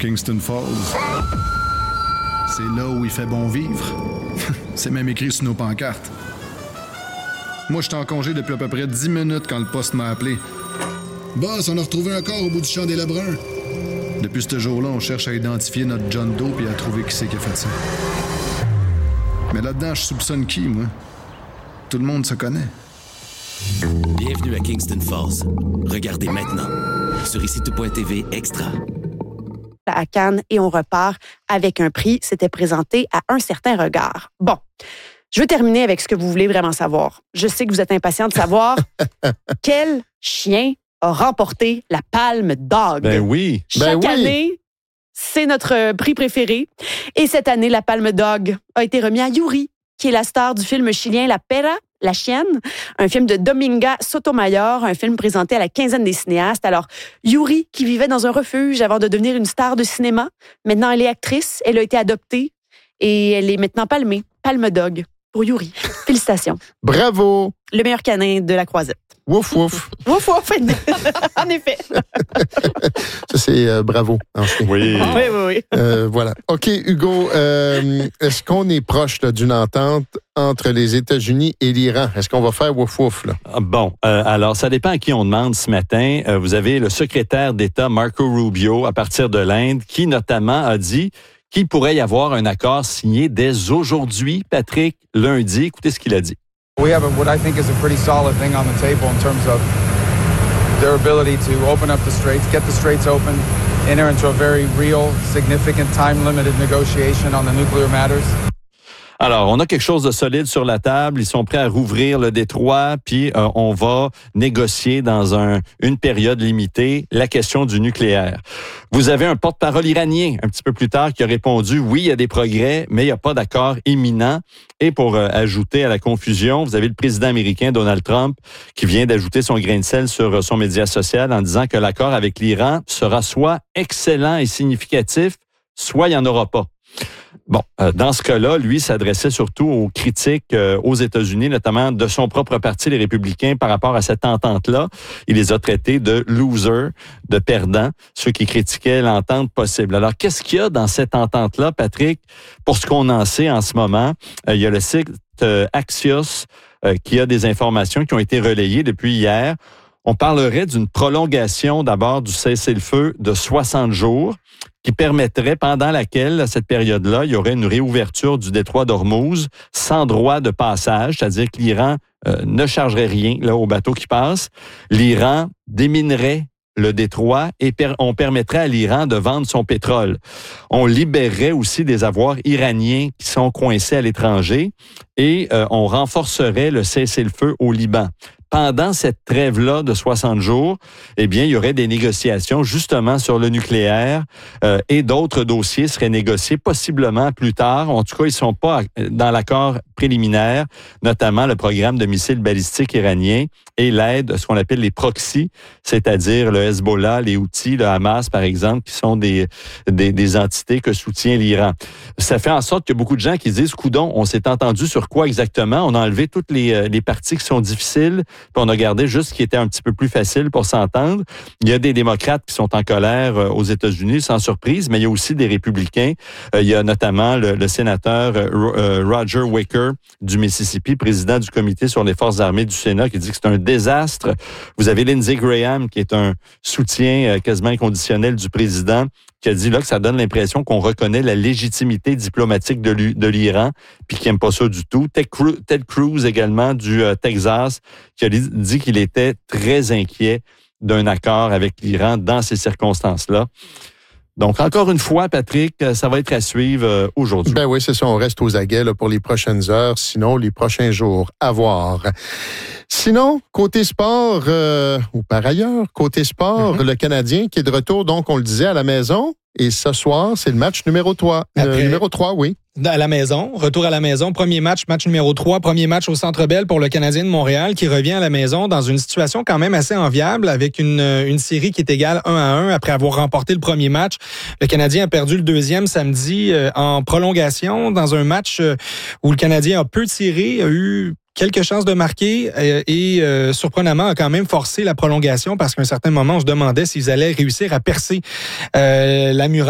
Kingston Falls. C'est là où il fait bon vivre. C'est même écrit sur nos pancartes. Moi, j'étais en congé depuis à peu près 10 minutes quand le poste m'a appelé. Boss, on a retrouvé un corps au bout du champ des Lebrun. Depuis ce jour-là, on cherche à identifier notre John Doe et à trouver qui c'est qui a fait ça. Mais là-dedans, je soupçonne qui, moi? Tout le monde se connaît. Bienvenue à Kingston Falls. Regardez maintenant sur ICITO.TV Extra. À Cannes et on repart avec un prix. C'était présenté à Un certain regard. Bon, je veux terminer avec ce que vous voulez vraiment savoir. Je sais que vous êtes impatient de savoir quel chien a remporté la Palme d'Or. Ben oui. Chaque année, c'est notre prix préféré. Et cette année, la Palme d'Or a été remise à Yuri, qui est la star du film chilien La Perra, la chienne, un film de Dominga Sotomayor, un film présenté à la quinzaine des cinéastes. Alors, Yuri, qui vivait dans un refuge avant de devenir une star de cinéma, maintenant elle est actrice, elle a été adoptée et elle est maintenant palmée. Palme d'Or pour Yuri. Félicitations. Bravo. Le meilleur canin de la croisette. Wouf, wouf. Wouf, wouf. En effet. Ça, c'est bravo. Oui. Oui. Voilà. OK, Hugo, est-ce qu'on est proche là, d'une entente entre les États-Unis et l'Iran? Est-ce qu'on va faire wouf, wouf, là? Bon, alors, ça dépend à qui on demande ce matin. Vous avez le secrétaire d'État Marco Rubio, à partir de l'Inde, qui notamment a dit qu'il pourrait y avoir un accord signé dès aujourd'hui, Patrick, lundi. Écoutez ce qu'il a dit. We have what I think is a pretty solid thing on the table in terms of their ability to open up the straits, get the straits open, enter into a very real, significant, time-limited negotiation on the nuclear matters. Alors, on a quelque chose de solide sur la table. Ils sont prêts à rouvrir le détroit, puis on va négocier dans une période limitée la question du nucléaire. Vous avez un porte-parole iranien un petit peu plus tard qui a répondu « Oui, il y a des progrès, mais il n'y a pas d'accord imminent ». Et pour ajouter à la confusion, vous avez le président américain Donald Trump qui vient d'ajouter son grain de sel sur son média social en disant que l'accord avec l'Iran sera soit excellent et significatif, soit il n'y en aura pas. Bon, dans ce cas-là, lui s'adressait surtout aux critiques aux États-Unis, notamment de son propre parti, les Républicains, par rapport à cette entente-là. Il les a traités de losers, de perdants, ceux qui critiquaient l'entente possible. Alors, qu'est-ce qu'il y a dans cette entente-là, Patrick? Pour ce qu'on en sait en ce moment, il y a le site Axios qui a des informations qui ont été relayées depuis hier. On parlerait d'une prolongation d'abord du cessez-le-feu de 60 jours qui permettrait, pendant laquelle, à cette période-là, il y aurait une réouverture du détroit d'Ormuz sans droit de passage, c'est-à-dire que l'Iran ne chargerait rien là, aux bateaux qui passent. L'Iran déminerait le détroit et on permettrait à l'Iran de vendre son pétrole. On libérerait aussi des avoirs iraniens qui sont coincés à l'étranger et on renforcerait le cessez-le-feu au Liban. Pendant cette trêve-là de 60 jours, eh bien, il y aurait des négociations justement sur le nucléaire et d'autres dossiers seraient négociés possiblement plus tard. En tout cas, ils ne sont pas dans l'accord préliminaire, notamment le programme de missiles balistiques iranien et l'aide, ce qu'on appelle les proxys, c'est-à-dire le Hezbollah, les Houthis, le Hamas, par exemple, qui sont des entités que soutient l'Iran. Ça fait en sorte qu'il y a beaucoup de gens qui disent, coudon, on s'est entendu sur quoi exactement? On a enlevé toutes les parties qui sont difficiles, puis on a gardé juste ce qui était un petit peu plus facile pour s'entendre. Il y a des démocrates qui sont en colère aux États-Unis, sans surprise, mais il y a aussi des républicains. Il y a notamment le sénateur Roger Wicker du Mississippi, président du comité sur les forces armées du Sénat, qui dit que c'est un désastre. Vous avez Lindsey Graham, qui est un soutien quasiment inconditionnel du président, qui a dit là que ça donne l'impression qu'on reconnaît la légitimité diplomatique de l'Iran, puis qui n'aime pas ça du tout. Ted Cruz également du Texas, qui a dit qu'il était très inquiet d'un accord avec l'Iran dans ces circonstances-là. Donc, encore une fois, Patrick, ça va être à suivre aujourd'hui. Ben oui, c'est ça. On reste aux aguets là, pour les prochaines heures, sinon les prochains jours. À voir. Sinon, côté sport, ou par ailleurs, côté sport, le Canadien qui est de retour, donc, on le disait, à la maison. Et ce soir, c'est le match numéro 3. Numéro 3, oui. À la maison, retour à la maison, premier match numéro 3, premier match au Centre Bell pour le Canadien de Montréal qui revient à la maison dans une situation quand même assez enviable avec une série qui est égale 1-1 après avoir remporté le premier match. Le Canadien a perdu le deuxième samedi en prolongation dans un match où le Canadien a peu tiré, a eu quelques chances de marquer et surprenamment a quand même forcé la prolongation parce qu'à un certain moment, on se demandait s'ils allaient réussir à percer la muraille.